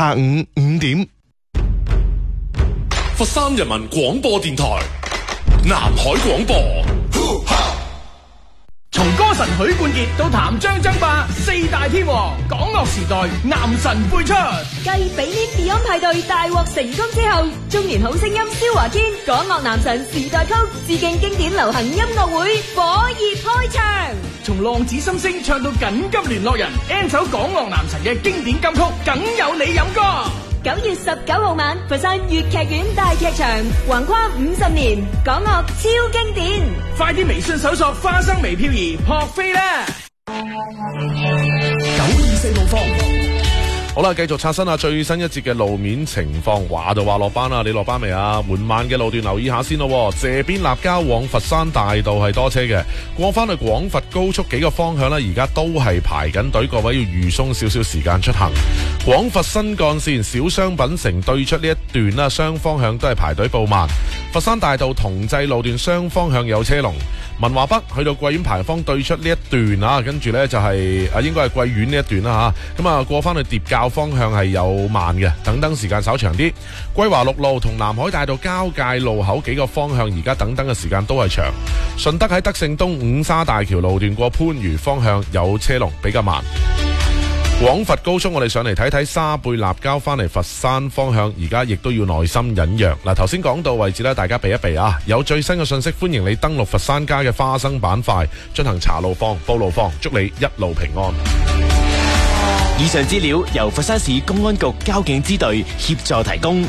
下午5點。 佛山人民廣播電台南海廣播。 從歌神許冠傑到譚張爭霸四大天王，港樂時代男神輩出。 繼比利 Beyond 派對大獲成功之後，中年好聲音蕭華堅港樂男神時代曲致敬經典流行音樂會火熱開場。 從浪子心聲唱到緊急聯絡人 ，N 首港樂男神嘅經典金曲，梗有你飲歌。 9月19號晚，佛山粵劇院大劇場，橫跨50年，港樂超經典。 快啲微信搜索花生微漂兒撲飛啦！924路況。 好啦，繼續刷新下最新一節嘅路面情況。話就話落班啦，你落班未啊？緩慢嘅路段留意下先咯。謝邊立交往佛山大道係多車嘅，過翻去廣佛高速幾個方向呢，而家都係排緊隊，各位要預鬆少少時間出行。廣佛新幹線小商品城對出呢一段啦，雙方向都係排隊報慢。佛山大道同濟路段雙方向有車龍。文華北去到桂園牌坊對出呢一段啊，跟住呢就係應該係桂園呢一段啦吓，咁啊過翻去疊滘方向係有慢嘅，等時間稍長啲。歸華陸路同南海大道交界路口幾個方向而家等嘅時間都係長。順德喺德勝東五沙大橋路段過番禺方向有車龍比較慢。廣佛高速我哋上嚟睇睇沙貝立交翻嚟佛山方向，而家亦都要耐心忍讓。嗱，頭先講到位置呢，大家避一避啊！有最新嘅信息，歡迎你登錄佛山街嘅花生板塊進行查路況、報路況，祝你一路平安。 以上資料由佛山市公安局交警支隊協助提供。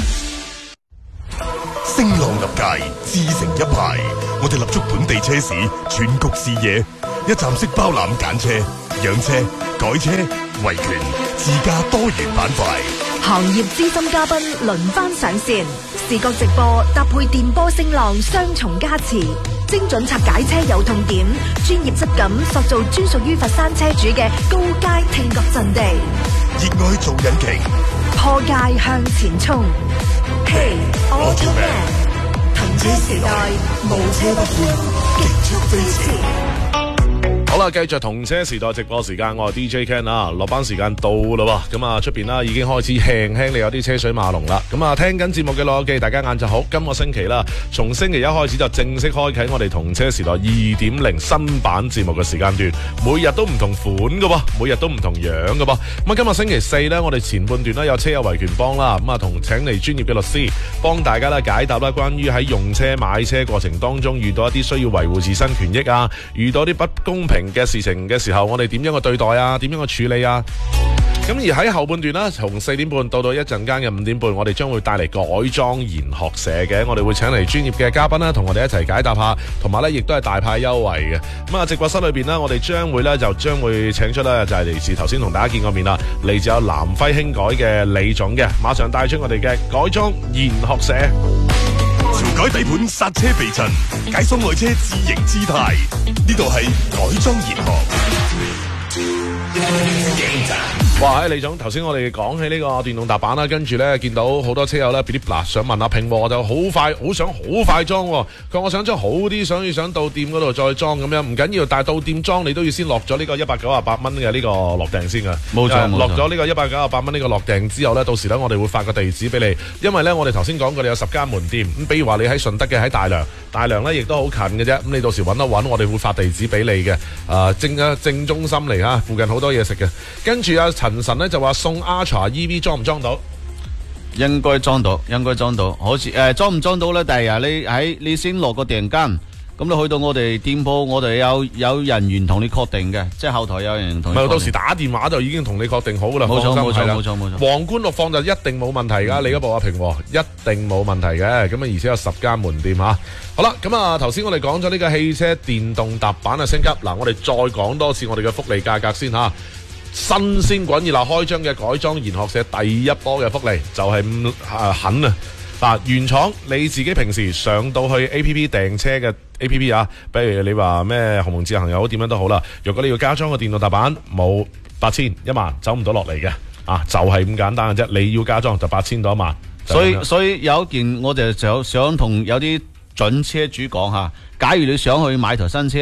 聲浪立界，自成一派。我哋立足本地車市全局視野，一站式包攬揀車、養車、改車、維權、自駕多元板塊。 行業資深嘉賓輪番上線，視覺直播搭配電波聲浪雙重加持，精準拆解車有痛點，專業質感塑造專屬於佛山車主嘅高階聽覺陣地。 熱愛做引擎， 破界向前衝。Hey Automan， 同車時代，無車不歡，極速飛馳。 好啦，繼續同車時代直播時間，我係 DJ Ken 啊，落班時間到啦喎，咁啊出邊啦已經開始輕你有啲車水馬龍啦，咁啊聽緊節目嘅老友記，大家晏晝好，今個星期啦，從星期一開始就正式開啟我哋同車時代 2.0 新版節目嘅時間段，每日都唔同款噶噃，每日都唔同樣噶噃，咁啊今日星期四呢，我哋前半段呢有車友維權幫啦，咁啊同請嚟專業嘅律師幫大家咧解答啦，關於喺用車買車過程當中遇到一啲需要維護自身權益啊，遇到啲不公平嘅事情嘅時候，我哋點樣去對待啊？點樣去處理啊？咁而喺後半段啦，從4點半到一陣間嘅5點半，我哋將會帶嚟改裝研學社嘅，我哋會請嚟專業嘅嘉賓啦，同我哋一齊解答下，同埋咧亦都係大派優惠嘅。咁啊，直播室裏邊呢，我哋將會請出咧就係嚟自頭先同大家見過面啦，嚟自有南輝輕改嘅李總嘅，馬上帶出我哋嘅改裝研學社。 調改底盤剎車避塵，解鎖愛車自型姿態。呢度係改裝研學。 哇！李總，頭先我哋講起呢個電動踏板啦，跟住咧見到好多車友咧，想問阿平，我就好想好快裝。佢話我想裝好啲，想到店嗰度再裝咁樣，唔緊要，但係到店裝你都要先落咗呢個198蚊嘅呢個落訂先噶。 冇錯， 落咗呢個198蚊呢個落訂之後咧，到時咧我哋會發個地址俾你，因為咧我哋頭先講過你有10間門店，咁比如話你喺順德嘅喺大良咧亦都好近嘅啫，咁你到時揾一揾，我哋會發地址俾你嘅。正中心嚟嚇，附近好多嘢食嘅。跟住阿陳神咧就話送 Archer EV 裝唔裝到？ 應該裝到，好似裝唔裝到咧？第日你先落個訂單，咁你去到我哋店鋪，我哋有人員同你確定嘅，即係後台有人同你確定。唔係，到時打電話就已經同你確定好噶啦。冇錯。皇冠陸放就一定冇問題噶，你嗰部阿平一定冇問題嘅。咁啊，而且有10間門店吓。好啦，咁啊，頭先我哋講咗呢個汽車電動踏板嘅升級，嗱，我哋再講多次我哋嘅福利價格先吓。新鮮滾熱辣開張嘅改裝研學社第一波嘅福利就係狠啊！嗱，原廠你自己平時上到去 A.P.P 訂車嘅 A.P.P 啊，比如你話咩鴻蒙智行又好，點樣都好啦。如果你要加裝個電動踏板，冇8000、10000走唔到落嚟嘅啊，就係咁簡單嘅啫。你要加裝就8000到10000。 所以有一件我就想同有啲準車主講下，假如你想去買台新車。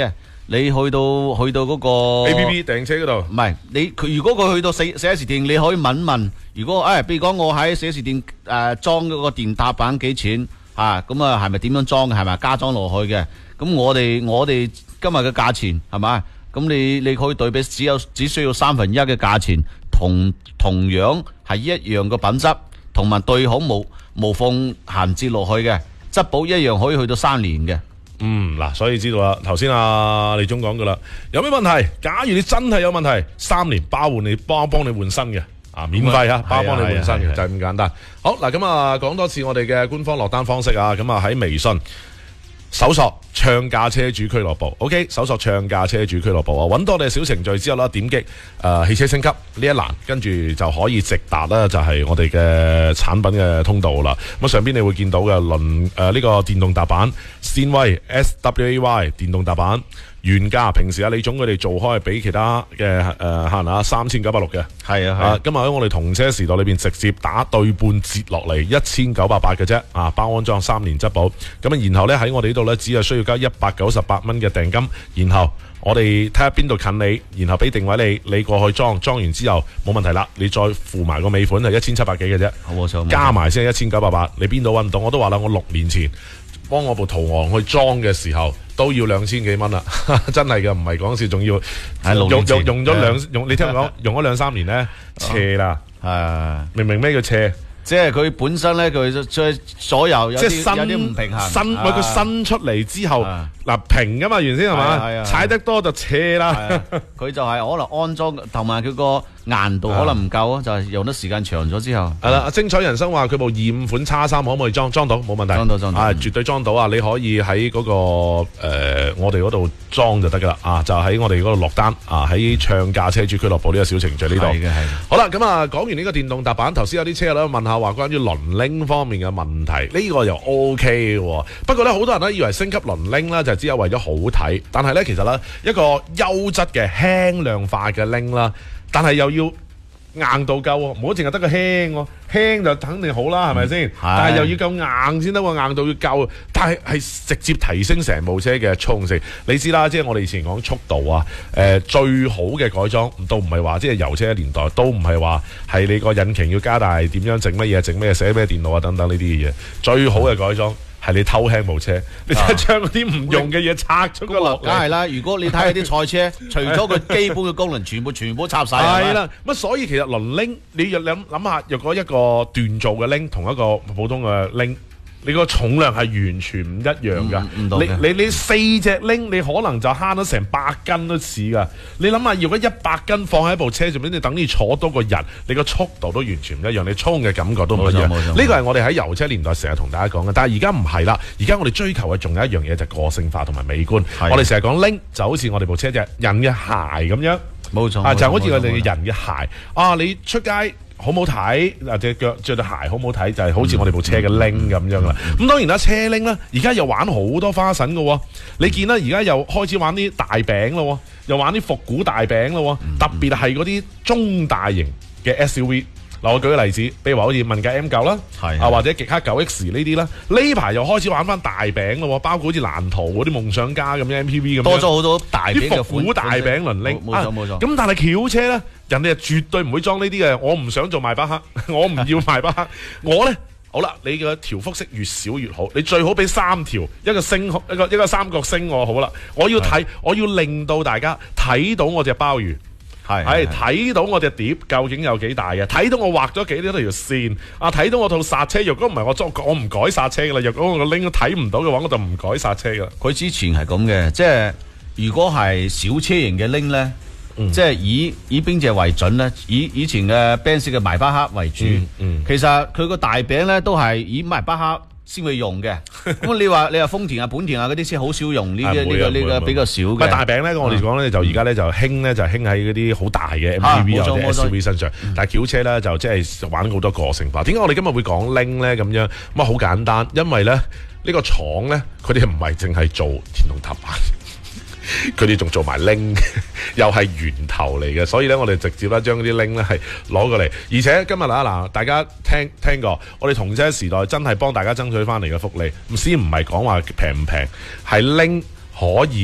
你去到嗰個 APP 訂車嗰度， 唔係佢如果佢去到4S店，你可以問，如果譬如講我喺4S店裝嗰個電踏板幾錢啊？咁啊係咪點樣裝嘅？係咪加裝落去嘅？咁我哋今日嘅價錢係咪？咁你可以對比，只需要1/3嘅價錢，同樣係一樣嘅品質，同埋對好無縫銜接落去嘅，質保一樣可以去到3年嘅。 嗱，所以知道啦。頭先李總講噶啦，有咩問題？假如你真係有問題，3年包換你幫你換新嘅，免費啊，幫你換新嘅，就係咁簡單。好嗱，咁講多次我哋嘅官方落單方式啊，咁喺微信搜索暢駕車主俱樂部 ，OK， 搜索暢駕車主俱樂部啊，揾到我哋小程序之後啦，點擊汽車升級呢一欄，跟住就可以直達啦，就係我哋嘅產品嘅通道啦。咁上邊你會見到嘅呢個電動踏板先威 SWAY 電動踏板原價，平時李總佢哋做開俾其他嘅客人3960嘅，係啊，今日喺我哋同車時代裏邊直接打對半折落嚟1988嘅啫，包安裝3年質保，咁然後呢，喺我哋呢度呢，只係需要交198蚊嘅訂金，然後我哋睇下邊度近你，然後俾定位你過去裝完之後冇問題啦，你再付埋個尾款係1700幾嘅啫， 好冇錯， 加埋先1988，你邊度揾唔到？我都話啦，我6年前幫我部途昂去裝嘅時候都要2000幾蚊啦，真係嘅，唔係講笑，仲要用咗你聽我講，用咗2-3年呢，斜啦，明唔明咩叫斜？ 即係佢本身咧，佢所有有啲唔平衡， 佢伸出嚟之後平噶嘛，原先係嘛，踩得多就斜啦。 佢就係可能安裝同埋佢個硬度可能唔夠啊，就係用得時間長咗之後。係啦， 精彩人生話佢部25款X3可唔可以裝到？冇問題，裝到，絕對裝到啊！你可以喺嗰個我哋嗰度裝就得噶啦，就喺我哋嗰度落單喺暢駕車主俱樂部呢個小程序呢度。係嘅，係。好啦，咁講完呢個電動踏板，頭先有啲車咧問下話關於輪鈴方面嘅問題，呢個又 OK 嘅。不過咧，好多人咧以為升級輪鈴咧就只有為咗好睇，但係咧其實咧一個優質嘅輕量化嘅鈴啦，但係又要硬度夠，唔好淨係得個輕喎，輕就肯定好啦，係咪先？但係又要夠硬先得喎，硬度要夠，但係直接提升成部車嘅操控性。你知啦，即係我哋以前講速度啊，最好嘅改裝都唔係話即係油車年代，都唔係話係你個引擎要加大，點樣整乜嘢，整咩寫咩電腦啊等等呢啲嘢。最好嘅改裝係你偷輕部車，你真係將嗰啲唔用嘅嘢拆出個落嚟。梗係啦，如果你睇下啲賽車，除咗佢基本嘅功能，全部插晒。 係啦，咁所以其實輪鈴，你要諗下，若果一個鍛造嘅鈴同一個普通嘅鈴，你個重量係完全唔一樣噶。你4隻鈴，你可能就慳咗成100斤都似噶。你諗下，如果100斤放喺部車上面，你等於坐多個人，你個速度都完全唔一樣，你操控嘅感覺都唔一樣。呢個係我哋喺油車年代成日同大家講嘅，但係而家唔係啦。而家我哋追求嘅仲有一樣嘢，就係個性化同埋美觀。我哋成日講鈴，就好似我哋部車隻人嘅鞋咁樣， 冇錯， 就好似我哋嘅人嘅鞋。你出街好唔好睇？或者腳着對鞋好唔好睇？就係好似我哋部車嘅鈴咁樣啦。咁當然啦，車鈴啦，而家又玩好多花臣嘅喎。你見啦，而家又開始玩啲大餅咯，又玩啲復古大餅咯。特別係嗰啲中大型嘅 SUV。嗱，我舉個例子，比如話好似問界 M9 啦，或者極氪 9X 呢啲啦，呢排又開始玩翻大餅咯，包括好似蘭圖嗰啲夢想家咁嘅 MPV 咁，多咗好多大餅嘅復古大餅輪鈴。冇錯。咁但係轎車咧，人哋係絕對唔會裝呢啲嘅。我唔想做邁巴赫，我唔要邁巴赫。我咧，好啦，你嘅調幅式越少越好，你最好俾3條，一個星，一個三角星我好啦。我要睇，我要令到大家睇到我隻鮑魚。係睇到我隻碟究竟有幾大嘅，睇到我畫咗幾多條線，睇到我套剎車。若果唔係我唔改剎車噶啦。若果我個拎都睇唔到嘅話，我就唔改剎車噶啦。佢之前係咁嘅，即係如果係小車型嘅拎咧，即係以邊隻為準咧？以前嘅 Benz 嘅邁巴赫為主。其實佢個大餅咧都係以邁巴赫先會用嘅。咁你話豐田啊、本田啊嗰啲車好少用呢個比較少嘅。大餅咧，我哋講咧就而家咧就興喺嗰啲好大嘅 MPV 或者 SUV 身上。但係轎車咧就即係玩好多個性化。點解我哋今日會講拎咧咁樣？咁好簡單，因為咧呢個廠咧佢哋唔係淨係做電動踏板。佢哋仲做埋拎，又係源頭嚟嘅，所以咧我哋直接咧將嗰啲拎咧係攞過嚟，而且今日嗱大家聽過，我哋同車時代真係幫大家爭取翻嚟嘅福利，先唔係講話平唔平，係拎可以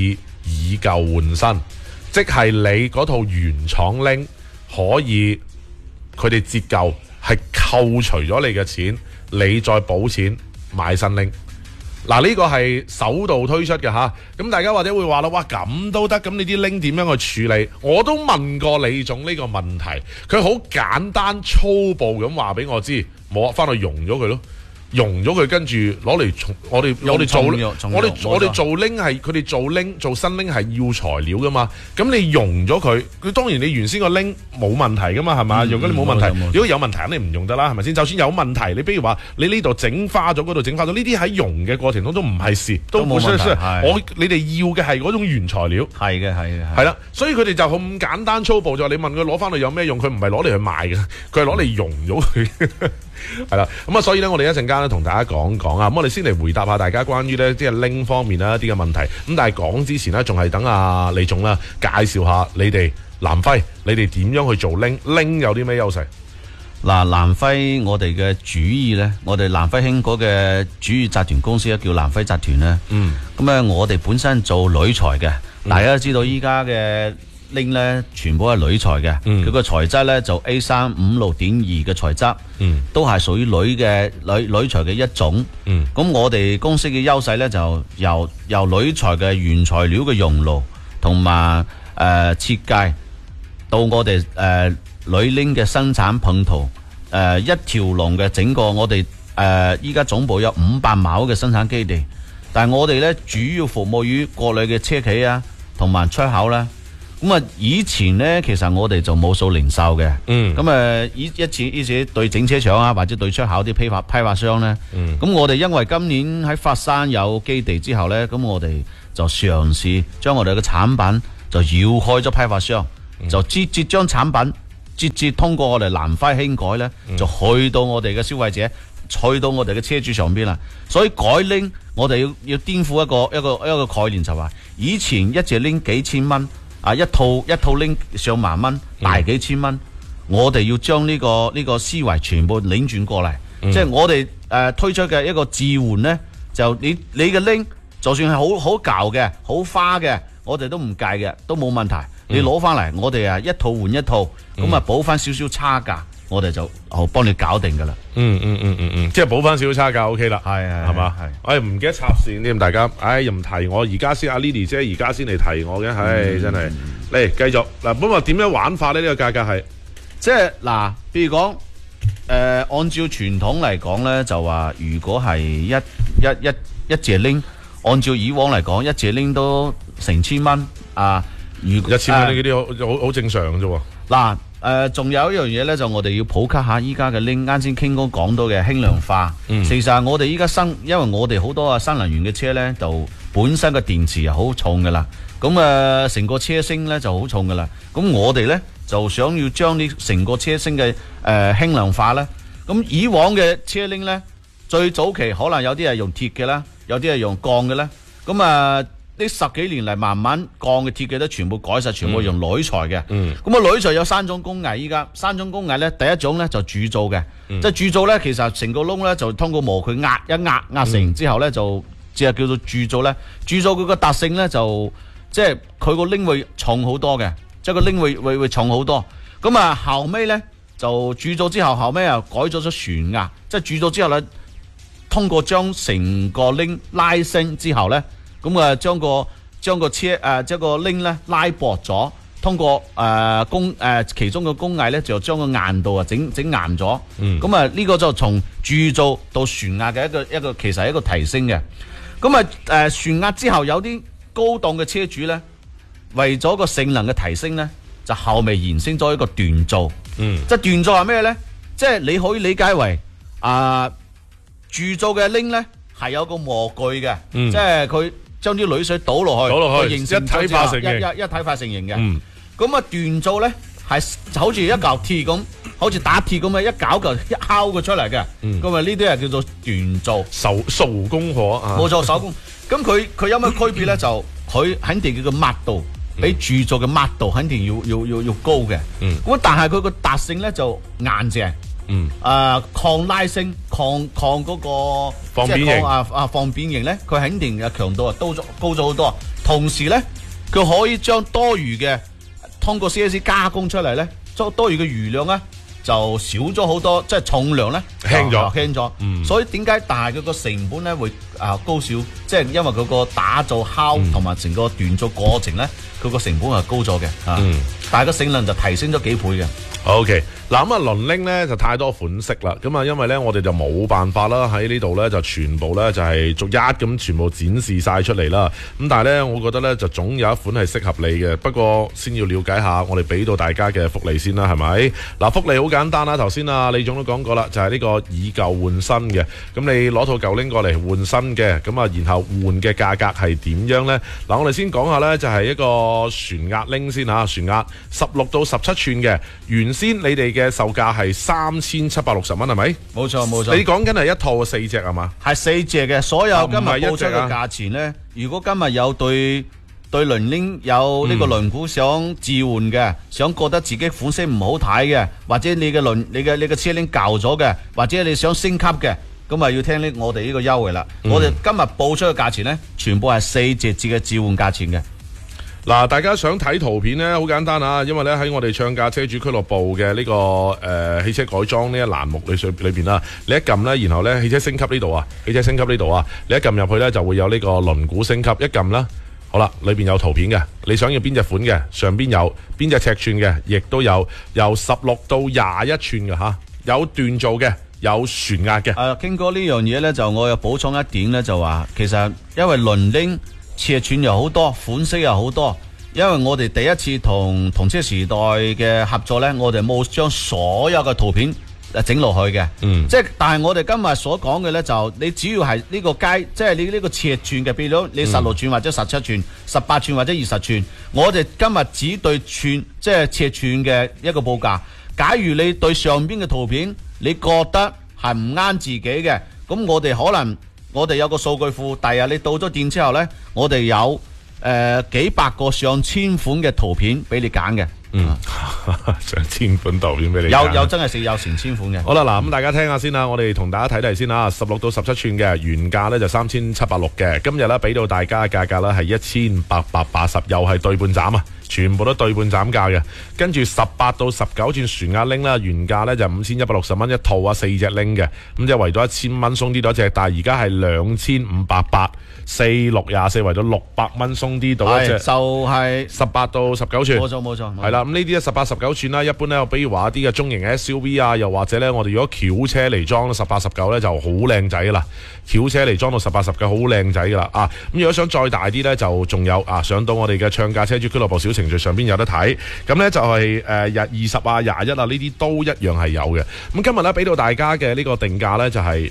以舊換新，即係你嗰套原廠拎可以佢哋折舊係扣除咗你嘅錢，你再補錢買新拎。嗱，呢個係首度推出嘅嚇，咁大家或者會話啦，哇咁都得，咁你啲拎點樣去處理？我都問過李總呢個問題，佢好簡單粗暴咁話俾我知，冇翻去溶咗佢咯。溶咗佢，跟住攞嚟我哋做拎係佢哋做新拎係要材料噶嘛，咁你溶咗佢當然你原先個拎冇問題噶嘛，係嘛？如果你冇問題，如果有問題肯定唔用得啦，係咪先？就算有問題，你比如話你呢度整花咗，嗰度整花咗，呢啲喺溶嘅過程當中唔係事，都冇問題。你哋要嘅係嗰種原材料，係啦，所以佢哋就咁簡單粗暴就你問佢攞翻去有咩用，佢唔係攞嚟去賣嘅，佢係攞嚟溶咗佢。係啦，咁啊，所以咧，我哋一陣間咧同大家講講啊，咁我哋先嚟回答下大家關於咧即係拎方面啦一啲嘅問題。咁但係講之前呢，仲係等阿李總啦介紹下你哋南輝，你哋點樣去做拎有啲咩優勢？ 嗱，南輝我哋嘅主意咧，我哋南輝興嗰嘅主要集團公司咧叫南輝集團咧。咁啊，我哋本身做鋁材嘅，大家都知道依家嘅拎咧全部係鋁材嘅，佢個材質咧就 A356.2 嘅材質，都係屬於鋁材嘅一種。咁我哋公司嘅優勢咧就由鋁材嘅原材料嘅熔爐同埋設計，到我哋鋁拎嘅生產拼圖，一條龍嘅整個我哋依家總部有500畝嘅生產基地，但係我哋咧主要服務於國內嘅車企啊同埋出口啦。咁啊，以前咧其實我哋就冇做零售嘅，咁啊一次對整車廠啊或者對出口啲批發商咧，咁我哋因為今年喺佛山有基地之後咧，咁我哋就嘗試將我哋嘅產品就繞開咗批發商，就直接將產品直接通過我哋南輝興改咧，就去到我哋嘅消費者，去到我哋嘅車主上邊啦。所以改拎我哋要顛覆一個概念，就話以前一隻拎幾千蚊。一套拎上萬蚊，大幾千蚊，我哋要將呢個思維全部擰轉過嚟，即係我哋推出嘅一個置換呢，就你嘅拎，就算係好舊嘅、好花嘅，我哋都唔計嘅，都冇問題。你攞翻嚟，我哋一套換一套，咁啊補翻少少差價，我哋就幫你搞定噶啦。 即係補翻少少差價 OK 啦，係嘛？唔記得插線添，大家，又唔提我，而家先阿 Lily 姐而家先嚟提我嘅，真係嚟繼續嗱。咁啊，點樣玩法呢？呢個價格係即係嗱，譬如講按照傳統嚟講咧，就話如果係一隻拎，按照以往嚟講，一隻拎都成千蚊啊。如果 1000蚊呢啲好正常嘅啫喎。 嗱，仲有一樣嘢咧，就我哋要普及下依家嘅拎。啱先傾哥講到嘅輕量化，其實我哋依家因為我哋好多新能源嘅車咧，就本身嘅電池又好重噶啦，咁成個車身咧就好重噶啦。咁我哋咧就想要將呢成個車身嘅輕量化咧。咁以往嘅車拎咧，最早期可能有啲係用鐵嘅啦，有啲係用鋼嘅啦。咁呢10幾年嚟，慢慢鋼嘅鐵嘅都全部改晒，全部用鋁材嘅。咁鋁材有3種工藝，依家3種工藝咧，第一種咧就鑄造嘅，即係鑄造咧，其實成個窿咧就通過磨佢壓成之後咧，就只係叫做鑄造咧。鑄造佢個特性咧就即係佢個拎會重好多嘅，即係個拎會重好多。咁後尾咧就鑄造之後，後尾又改咗旋壓，即係鑄造之後咧，通過將成個拎拉伸之後咧。咁將個車將個拎咧拉薄咗，通過其中嘅工藝咧就將個硬度整硬咗。咁呢個就從鑄造到旋壓嘅一個其實係一個提升嘅。咁旋壓之後有啲高檔嘅車主咧，為咗個性能嘅提升咧，就後尾延伸咗一個鍛造。即係鍛造係咩咧？即係你可以理解為鑄造嘅拎咧係有個模具嘅，即係佢。將啲鋁水倒落去，形成一體化成型嘅。咁鍛造咧係好似一嚿鐵咁，好似打鐵咁嘅，一攪一敲佢出嚟嘅。咁呢啲係叫做鍛造， 手工活啊。 冇錯，手工。咁佢有咩區別咧？就佢肯定佢嘅密度比鑄造嘅密度肯定要高嘅。咁但係佢個特性咧就硬淨。抗拉伸，抗嗰個放扁型放扁型咧，佢肯定嘅強度高咗好多。同時咧， 佢可以將多餘嘅通過 CNC 加工出嚟咧，將多餘嘅餘量咧就少咗好多，即係重量咧輕咗輕咗。所以點解？但係佢個成本咧會高少，即係因為佢個打造敲同埋成個鍛造過程咧，佢個成本係高咗嘅。但係個性能就提升咗幾倍嘅。 OK， 嗱咁啊，輪鈴咧就太多款式啦，咁啊，因為咧我哋就冇辦法啦，喺呢度咧就全部咧就係逐一咁全部展示晒出嚟啦。咁但係咧，我覺得咧就總有一款係適合你嘅，不過先要了解下我哋俾到大家嘅福利先啦，係咪？嗱，福利好簡單啦，頭先啊李總都講過啦，就係呢個以舊換新嘅。咁你攞套舊鈴過嚟換新嘅，咁啊，然後換嘅價格係點樣咧？嗱，我哋先講下咧，就係一個旋壓鈴先嚇，旋壓16到17寸嘅，原先你哋嘅售價係3760蚊，係咪？ 冇錯冇錯。 你講緊係一套4隻係嘛？ 係4隻嘅，所有今日報出嘅價錢咧，如果今日有對輪鈴有呢個輪毂想置換嘅，想覺得自己款式唔好睇嘅，或者你嘅車鈴舊咗嘅，或者你想升級嘅，咁啊要聽呢我哋呢個優惠啦。我哋今日報出嘅價錢咧，全部係4隻字嘅置換價錢嘅。 嗱，大家想睇圖片呢，好簡單啊！因為咧喺我哋唱價車主俱樂部嘅呢個汽車改裝呢一欄目裏邊啦，你一撳呢，然後呢汽車升級呢度啊，汽車升級呢度啊，你一撳入去呢，就會有呢個輪毂升級，一撳啦，好啦，裏邊有圖片嘅，你想要邊隻款嘅，上邊有邊隻尺寸嘅，亦都有由16到21寸嘅嚇，有鍛造嘅，有旋壓嘅。 經過呢樣嘢呢，就我有補充一點呢，就話其實因為輪鈴尺寸又好多，款式又好多。因為我哋第一次同車時代嘅合作呢，我哋冇將所有嘅圖片整落去嘅。即係但係我哋今日所講嘅呢，就你只要係呢個即係你呢個尺寸嘅，譬如你16寸或者17寸、18寸或者20寸，我哋今日只對寸即係尺寸嘅一個報價。假如你對上邊嘅圖片你覺得係唔啱自己嘅，咁我哋可能我哋有個數據庫，第日你到咗店之後呢，我哋有幾百個上千款嘅圖片俾你揀嘅。 上千款圖片俾你有真係有成千款嘅。 好啦，嗱咁大家聽下先啦，我哋同大家睇睇先啦。16到17寸嘅原價呢就3760嘅，今日呢俾到大家嘅價格呢係1880，又係對半斬啊！全部都對半斬價嘅。跟住18到19寸旋壓鈴啦，原價呢就5160蚊一套啊，4隻鈴嘅，咁即係圍到1000蚊鬆啲多隻，但係而家係2580。4624圍到600蚊鬆啲到一隻，就係18到19寸， 冇錯， 係啦。咁呢啲18、19寸啦，一般咧，比如話一啲嘅中型 SUV 啊，又或者咧，我哋如果轎車嚟裝18、19咧就好靚仔啦。轎車嚟裝到18、19好靚仔噶啦啊！咁如果想再大啲咧，就仲有啊，上到我哋嘅唱價車主俱樂部小程序上邊有得睇。咁咧就係20啊、21啊呢啲都一樣係有嘅。咁今日咧俾到大家嘅呢個定價咧就係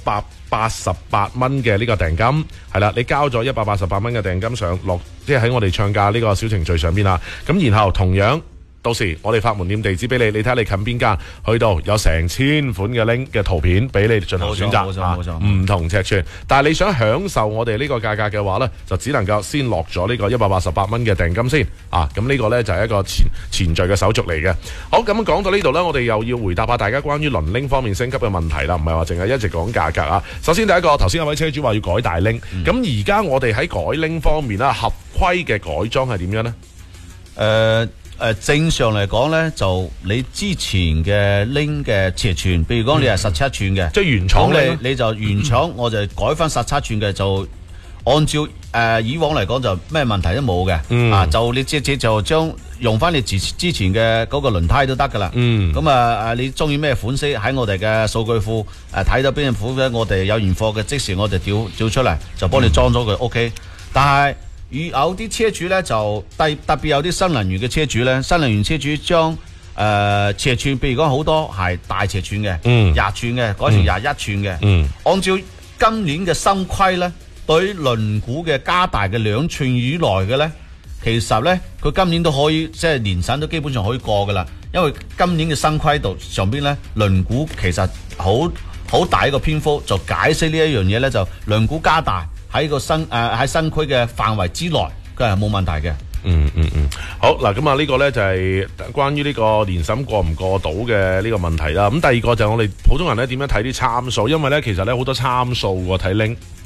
188蚊嘅呢個訂金，係啦，你交咗188蚊嘅訂金上落，即係喺我哋唱價呢個小程序上邊啦。咁然後同樣。到時我哋發門店地址俾你，你睇下你近邊間，去到有成千款嘅鈴嘅圖片俾你進行選擇， 冇錯， 唔同尺寸。但係你想享受我哋呢個價格嘅話呢，就只能夠先落咗呢個188蚊嘅訂金先啊。咁呢個呢，就係一個前序嘅手續嚟嘅。好，咁講到呢度呢，我哋又要回答下大家關於輪鈴方面升級嘅問題啦，唔係話淨係一直講價格啊。首先第一個，頭先有位車主話要改大鈴，咁而家我哋喺改鈴方面啦，合規嘅改裝係點樣呢？ 正常嚟講咧，就你之前嘅鈴嘅尺寸，譬如講你係17寸嘅， 即係原廠咁你就原廠，我就改翻17寸嘅，就按照以往嚟講就咩問題都冇嘅，就你即就將用翻你之前嘅嗰個輪胎都得噶啦。咁你中意咩款式喺我哋嘅數據庫睇到邊隻款咧，我哋有現貨嘅，即時我哋調出嚟就幫你裝咗佢。OK， 但係有啲車主咧就特別有啲新能源嘅車主咧，新能源車主將尺寸，譬如講好多係大尺寸嘅，20寸嘅改成21寸嘅。按照今年嘅新規咧，對輪毂嘅加大嘅2寸以內嘅咧，其實咧佢今年都可以即係年審都基本上可以過噶啦，因為今年嘅新規度上邊咧輪毂其實好大一個篇幅就解釋呢一樣嘢咧，就輪毂加大。喺個喺新區嘅範圍之內，佢係冇問題嘅。 好嗱，咁啊呢個呢就係關於呢個年審過唔過到嘅呢個問題啦。咁第二個就係我哋普通人呢點樣睇啲參數，因為呢其實呢好多參數喎睇鈴。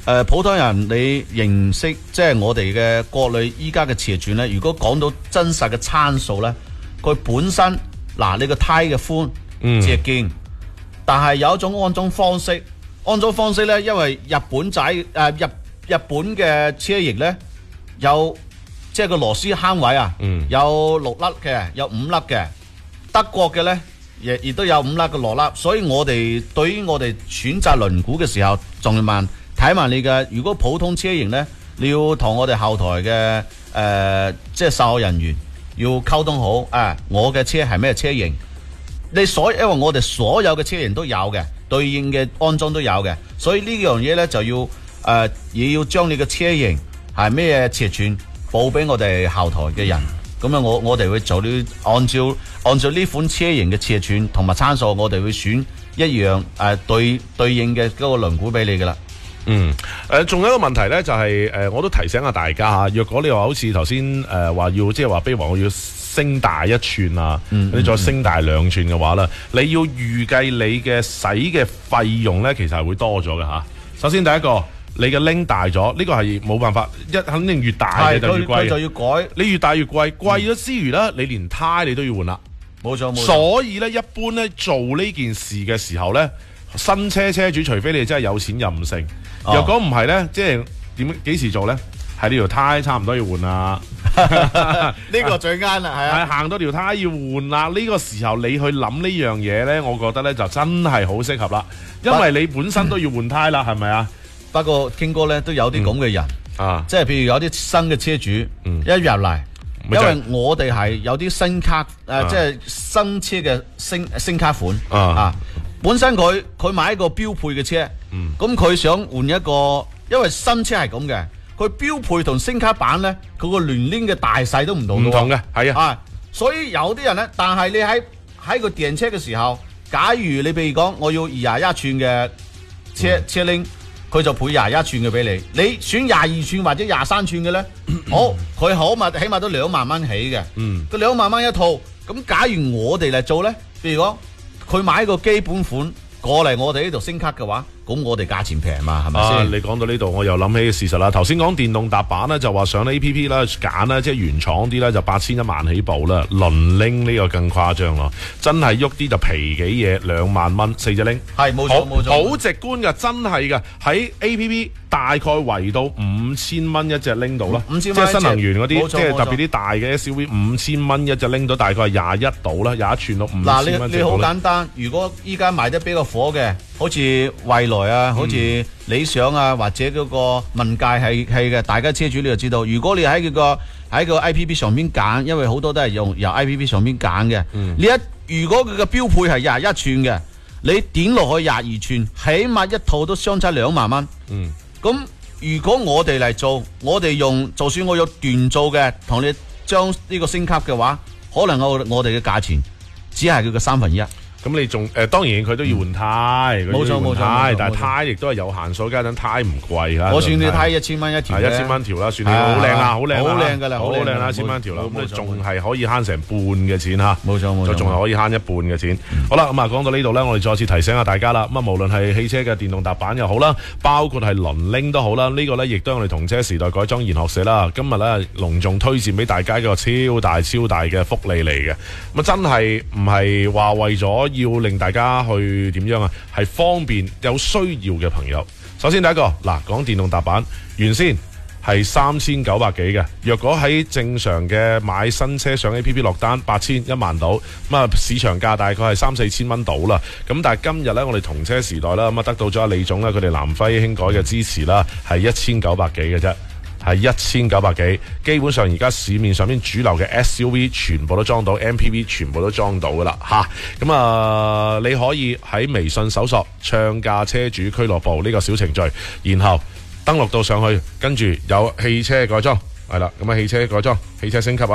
普通人你認識即係我哋嘅國內依家嘅車主咧，如果講到真實嘅參數咧，佢本身你個胎嘅寬直徑，但係有一種安裝方式，咧，因為日本嘅車型咧有即係個螺絲坑位啊，有6粒嘅，有5粒嘅，德國嘅咧亦都有5粒嘅螺粒，所以我哋對於我哋選擇輪毂嘅時候，仲要睇埋你嘅，如果普通車型咧，你要同我哋後台嘅即係售後人員要溝通好，我嘅車係咩車型？因為我哋所有嘅車型都有嘅，對應嘅安裝都有嘅，所以呢樣嘢咧就要也要將你嘅車型係咩尺寸報俾我哋後台嘅人，咁樣我哋會做啲按照呢款車型嘅尺寸同埋參數，我哋會選一樣對應嘅嗰個輪毂俾你噶啦。 仲有一個問題咧，就係我都提醒下大家吓，若果你話好似頭先話要即係話，比如話我要升大1寸啊，你再升大2寸嘅話咧，你要預計你嘅使嘅費用咧，其實係會多咗嘅吓。首先第一個，你嘅拎大咗，呢個係冇辦法，肯定越大嘅就越貴， 佢就要改，你越大越貴，貴咗之餘咧，你連胎你都要換啦。 冇錯。 所以咧，一般咧做呢件事嘅時候咧，新車車主除非你真係有錢任性，若果唔係咧，即係幾時做咧？係呢條胎差唔多要換啦， 呢個最啱啦，係啊， 行多條胎要換啦。呢個時候你去諗呢樣嘢咧，我覺得咧就真係好適合啦，因為你本身都要換胎啦，係咪啊？ 不過King哥咧都有啲咁嘅人即係譬如有啲新嘅車主一入嚟，因為我哋係有啲新卡即係新車嘅升卡款本身佢買一個標配嘅車，咁佢想換一個，因為新車係咁嘅，佢標配同升卡版咧，佢個連鏈嘅大細都唔同嘅，係啊， 所以有啲人咧，但係你喺個電車嘅時候，假如你譬如講我要21寸嘅車拎，佢就配21寸嘅俾你，你選22寸或者23寸嘅咧，好，佢起碼都2萬蚊起嘅，佢2萬蚊一套，咁假如我哋嚟做咧，譬如講佢買個基本款過嚟我哋呢度升級嘅話，咁我哋價錢平嘛，係咪先？ 你講到呢度，我又諗起事實啦。頭先講電動踏板咧，就話上 A.P.P. 啦，揀啦，即係原廠啲咧就8000、1萬起步啦。輪拎呢個更誇張咯，真係喐啲就皮幾嘢2萬蚊4隻拎， 係冇錯冇錯， 好直觀噶，真係噶。喺 A.P.P. 大概圍到5000蚊一隻拎到啦，即係新能源嗰啲，即係特別啲大嘅 SUV 5000蚊一隻拎到，大概係21度啦，21寸到5000蚊。 你好簡單，如果依家賣得比較火嘅，好似蔚來啊，好似理想啊，或者嗰個文界係嘅，大家車主你就知道，如果你喺個 IPP 上面揀，因為好多都係由 IPP 上面揀嘅，如果佢嘅標配係21寸嘅，你點落去22寸，起碼一套都相差2萬蚊。咁如果我哋嚟做，我哋用，就算我有鍛造嘅，同你將呢個升級嘅話，可能我哋嘅價錢只係佢嘅1/3。 咁你仲當然佢都要換胎， 冇錯， 但係胎亦都係有限數，加上胎唔貴啦。 我算你胎1000蚊一條 ，1000蚊條啦，算你好靚啦，好靚噶啦，好靚啦，1000蚊條啦，咁你仲係可以慳成半嘅錢嚇， 冇錯， 就仲係可以慳一半嘅錢。好啦，咁啊講到呢度咧，我哋再次提醒下大家啦。咁啊，無論係汽車嘅電動踏板又好啦，包括係輪拎都好啦，呢個咧亦都係我哋同車時代改裝研學社啦。今日咧隆重推薦俾大家一個超大嘅福利嚟嘅。咁真係唔係話為咗要令大家去點樣啊？係方便有需要嘅朋友。首先第一個嗱，講電動踏板，原先係3900幾嘅。若果喺正常嘅買新車上 A.P.P. 落單8000、1萬到，咁啊市場價大概係3、4千蚊到啦。咁但係今日咧，我哋同車時代啦，咁啊得到咗阿李總啦，佢哋南輝輕改嘅支持啦，係1900幾嘅啫。係1900幾，基本上而家市面上面主流嘅 SUV 全部都裝到 MPV 全部都裝到噶啦吓，咁你可以喺微信搜索暢駕車主俱樂部呢個小程序，然後登錄到上去，跟住有汽車改裝係啦，咁啊汽車改裝、汽車升級啊、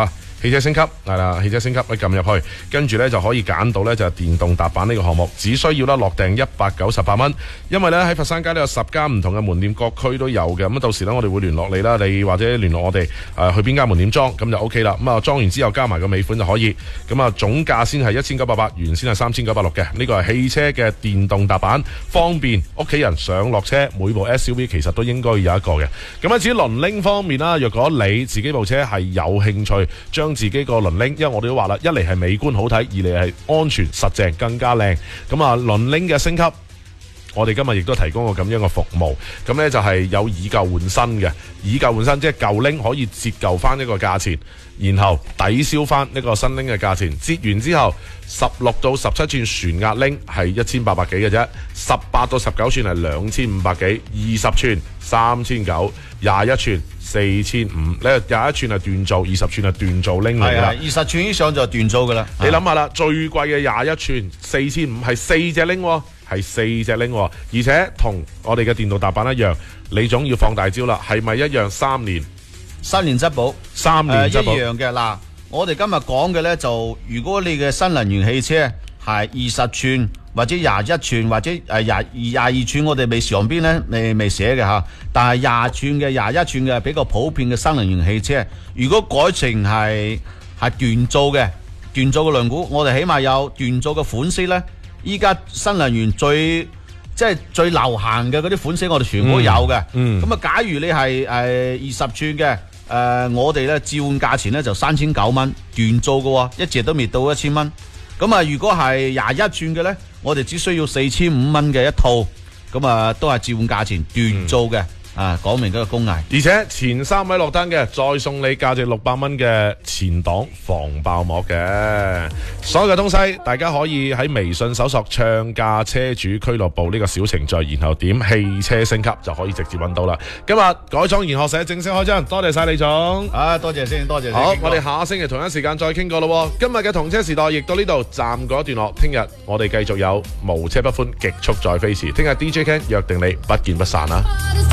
汽車升級係啦，汽車升級你撳入去，跟住呢就可以揀到呢就係電動踏板呢個項目，只需要落訂198蚊，因為呢喺佛山街都有10間唔同嘅門店，各區都有嘅。咁到時呢我哋會聯絡你啦，你或者聯絡我哋去邊間門店裝，咁就 OK 啦。咁裝完之後加埋個尾款就可以。咁總價先係1988，原先係3960嘅。呢個係汽車嘅電動踏板，方便屋企人上落車，每部 SUV 其實都應該有一個嘅。咁至於輪拎方面啦，若果你自己部車係有興趣將自己個輪拎，因為我哋都話啦，一嚟係美觀好睇，二嚟係安全實淨更加靚。咁輪拎嘅升級，我哋今日亦都提供過咁樣嘅服務。咁呢就係有以舊換新嘅，以舊換新即係舊拎可以折舊翻一個價錢，然後抵消翻呢個新拎嘅價錢。折完之後，16到17寸旋壓拎係1800幾嘅啫，18到19寸係2500幾，20寸3900，21寸4500。呢21寸係鍛造，20寸係鍛造拎嚟啦。 20寸以上就鍛造噶啦。 你諗下啦，最貴嘅21寸4500係4隻拎喎。係4隻拎，而且同我哋嘅電動踏板一樣，你總要放大招啦，係咪一樣3年質保 ？3年質保一樣嘅。嗱，我哋今日講嘅呢，就如果你嘅新能源汽車係20寸或者21寸或者22寸，我哋未上邊呢未寫嘅吓，但係20寸嘅21寸嘅比較普遍嘅新能源汽車，如果改成係鍛造嘅輪毂，我哋起碼有鍛造嘅款式呢。依家新能源最流行嘅嗰啲款式，我哋全部都有嘅。咁假如你係20寸嘅，我哋咧置換價錢咧就3900蚊，鍛造嘅喎，一隻都未到1000蚊。咁如果係21寸嘅咧，我哋只需要4500蚊嘅一套，咁都係置換價錢，鍛造嘅。講明嗰個工藝， 而且前3位落單嘅再送你價值600蚊嘅前擋防爆膜嘅。所有嘅東西大家可以喺微信搜索唱價車主俱樂部呢個小程序，然後點汽車升級就可以直接揾到啦。今日改裝研學社正式開張，多謝晒李總。 多謝先，多謝。 好，我哋下星期同一時間再傾過咯。今日嘅同車時代亦到呢度暫告一段落，聽日我哋繼續有無車不歡極速再飛馳。聽日 DJ Ken 約定你不見不散啦。